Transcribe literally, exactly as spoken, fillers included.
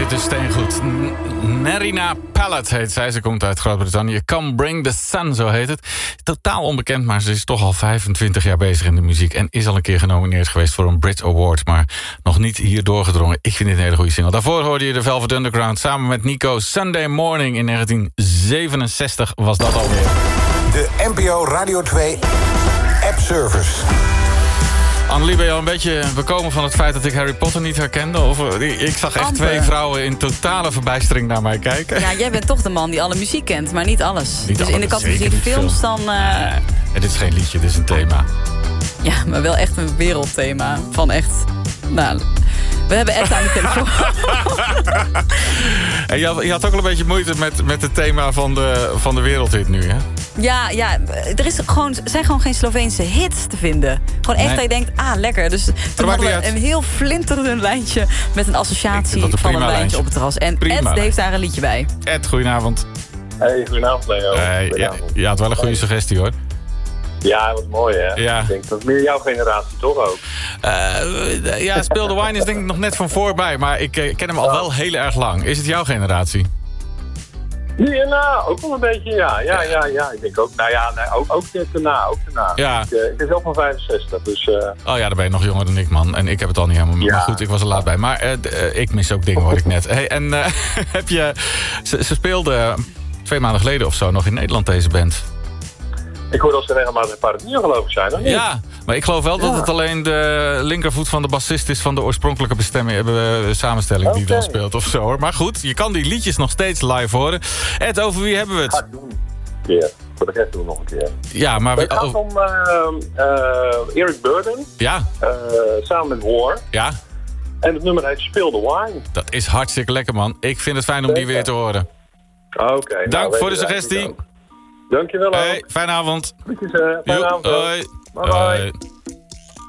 het is steengoed. N- Nerina Pallet heet zij. Ze komt uit Groot-Brittannië. Come Bring the Sun, zo heet het. Totaal onbekend, maar ze is toch al vijfentwintig jaar bezig in de muziek. En is al een keer genomineerd geweest voor een Brit Award. Maar nog niet hier doorgedrongen. Ik vind dit een hele goede single. Daarvoor hoorde je de Velvet Underground samen met Nico. Sunday Morning in negentien zevenenzestig was dat alweer. De N P O Radio twee App Service. Annelie, ben je al een beetje bekomen van het feit dat ik Harry Potter niet herkende? Of, ik zag echt Amper. twee vrouwen in totale verbijstering naar mij kijken. Ja, jij bent toch de man die alle muziek kent, maar niet alles. Niet dus alles, in de categorie zeker niet films film. dan... Uh... Nee, dit is geen liedje, dit is een thema. Ja, maar wel echt een wereldthema. Van echt... Nou, we hebben echt aan de telefoon. En je had, je had ook al een beetje moeite met, met het thema van de, van de wereldhit nu, hè? Ja, ja, er is gewoon, zijn gewoon geen Sloveense hits te vinden. Gewoon echt Nee. dat je denkt, ah, lekker. Dus toen maakt hadden we niet uit. een heel flinterend lijntje met een Ik associatie vind dat een van een prima lijntje lijntje. op het terras. En Prima Ed lijntje. heeft daar een liedje bij. Ed, goedenavond. Hey, goedenavond Leo. Hey, ja, Goedenavond. je had wel een goede suggestie, hoor. Ja, wat mooi hè. Ja. Ik denk dat is meer jouw generatie toch ook. Uh, ja, Speel the Wine is denk ik nog net van voorbij. Maar ik uh, ken hem al wel heel erg lang. Is het jouw generatie? Ja, nou, ook wel een beetje, ja. Ja, ja, ja. Ik denk ook, nou ja, nee, ook, ook daarna, ook daarna. Ja. Ik, uh, ik ben zelf van vijfenzestig, dus... Uh... Oh ja, dan ben je nog jonger dan ik, man. En ik heb het al niet helemaal... Ja. Maar goed, ik was er laat bij. Maar uh, d- uh, ik mis ook dingen, hoor ik net. Hey, en uh, heb je... Ze, ze speelde twee maanden geleden of zo nog in Nederland, deze band. Ik hoor dat ze regelmatig een paradier geloof ik zijn, of niet? Ja, maar ik geloof wel dat Ja. het alleen de linkervoet van de bassist is van de oorspronkelijke bestemming, uh, samenstelling die Oké. dan speelt of zo, hoor. Maar goed, je kan die liedjes nog steeds live horen. Ed, over wie hebben we Ga het? ik doen. Een keer. Voor de rest doen we nog een keer. Ja, maar... Het wie- gaat oh, om uh, uh, Eric Burden, ja, uh, samen met War. ja, En het nummer heet Spill the Wine. dat is hartstikke lekker, man. Ik vind het fijn om die weer te horen. Oké. Okay, Dank voor de suggestie. Dankjewel ook. Hey, fijne avond. Groetjes, uh, fijne Joep, avond. ook. hoi. Bye bye. Hoi.